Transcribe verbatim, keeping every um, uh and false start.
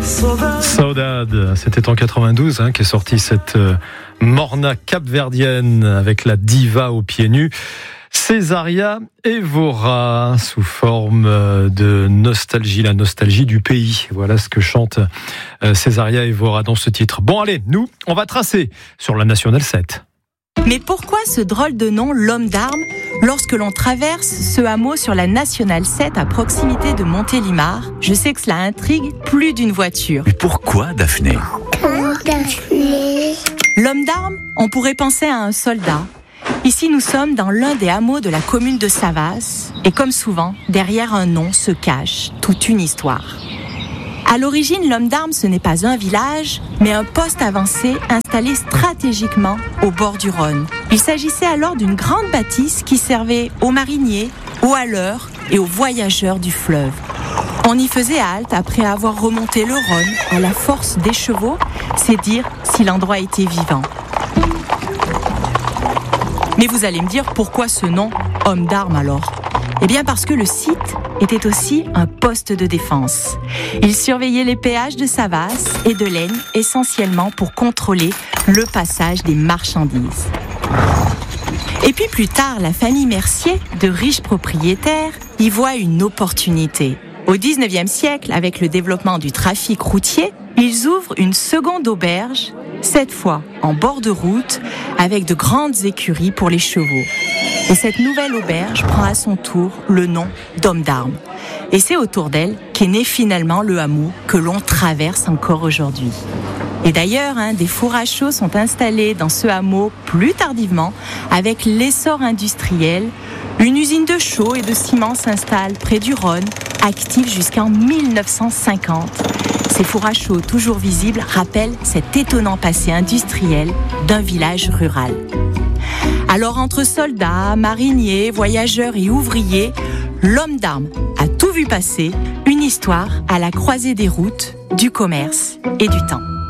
Saudade, c'était en quatre-vingt-douze hein, qu'est sortie cette euh, morna capverdienne avec la diva aux pieds nus. Césaria Évora, sous forme de nostalgie, la nostalgie du pays. Voilà ce que chante Césaria Évora dans ce titre. Bon allez, nous, on va tracer sur la Nationale sept. Mais pourquoi ce drôle de nom, l'homme d'armes, lorsque l'on traverse ce hameau sur la Nationale sept à proximité de Montélimar? Je sais que cela intrigue plus d'une voiture. Mais pourquoi Daphné? Daphné. L'homme d'armes, on pourrait penser à un soldat. Ici, nous sommes dans l'un des hameaux de la commune de Savas. Et comme souvent, derrière un nom se cache toute une histoire. À l'origine, l'homme d'armes, ce n'est pas un village, mais un poste avancé installé stratégiquement au bord du Rhône. Il s'agissait alors d'une grande bâtisse qui servait aux mariniers, aux haleurs et aux voyageurs du fleuve. On y faisait halte après avoir remonté le Rhône à la force des chevaux, c'est dire si l'endroit était vivant. Mais vous allez me dire, pourquoi ce nom, homme d'armes alors ? Eh bien parce que le site était aussi un poste de défense. Il surveillait les péages de Savas et de l'Aisne, essentiellement pour contrôler le passage des marchandises. Et puis plus tard, la famille Mercier, de riches propriétaires, y voit une opportunité. Au dix-neuvième siècle, avec le développement du trafic routier, ils ouvrent une seconde auberge, cette fois en bord de route, avec de grandes écuries pour les chevaux. Et cette nouvelle auberge prend à son tour le nom d'homme d'armes. Et c'est autour d'elle qu'est né finalement le hameau que l'on traverse encore aujourd'hui. Et d'ailleurs, hein, des fours à chaux sont installés dans ce hameau plus tardivement, avec l'essor industriel. Une usine de chaux et de ciment s'installe près du Rhône, active jusqu'en mille neuf cent cinquante. Ces fours à chaux, toujours visibles, rappellent cet étonnant passé industriel d'un village rural. Alors entre soldats, mariniers, voyageurs et ouvriers, l'homme d'armes a tout vu passer, une histoire à la croisée des routes, du commerce et du temps.